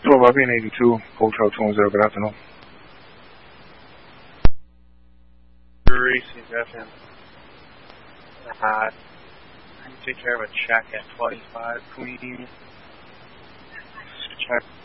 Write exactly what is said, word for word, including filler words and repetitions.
twelve R B and eighty-two, Hotel two one zero, good afternoon. Racing F M. Uh, I can take care of a check at twenty-five Queen. Check